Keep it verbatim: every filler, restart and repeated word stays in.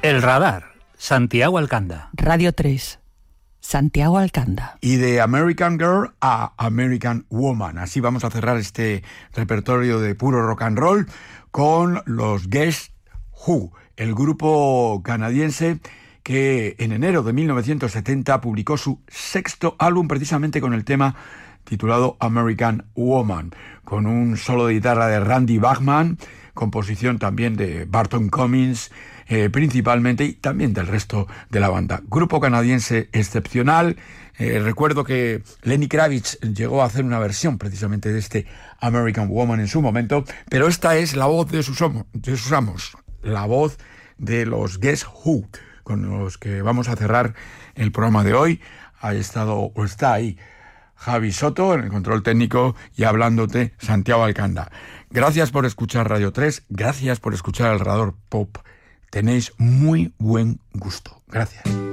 El Radar, Santiago Alcanda. Radio tres, Santiago Alcanda. Y de American Girl a American Woman. Así vamos a cerrar este repertorio de puro rock and roll con los Guess Who, el grupo canadiense que en enero de mil novecientos setenta publicó su sexto álbum precisamente con el tema titulado American Woman, con un solo de guitarra de Randy Bachman, composición también de Barton Cummings, eh, principalmente, y también del resto de la banda. Grupo canadiense excepcional. Eh, recuerdo que Lenny Kravitz llegó a hacer una versión precisamente de este American Woman en su momento, pero esta es la voz de sus, homo, de sus amos, la voz de los Guess Who, con los que vamos a cerrar el programa de hoy. Ha estado, o está ahí, Javi Soto en el control técnico y hablándote Santiago Alcanda. Gracias por escuchar Radio tres, gracias por escuchar el Radar Pop. Tenéis muy buen gusto. Gracias.